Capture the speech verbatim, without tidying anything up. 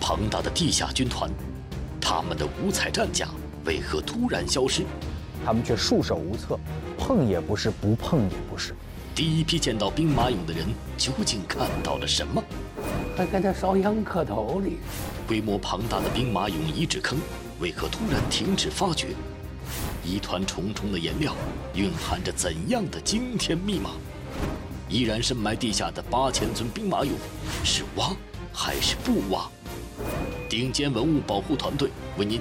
庞大的地下军团，他们的五彩战甲为何突然消失？ 他们却束手无策，碰也不是，不碰也不是。 第一批见到兵马俑的人究竟看到了什么？ 还给他烧香磕头哩。 规模庞大的兵马俑遗址坑为何突然停止发掘？一团重重的颜料蕴含着怎样的惊天密码？依然深埋地下的八千尊兵马俑，是挖还是不挖？顶尖文物保护团队为您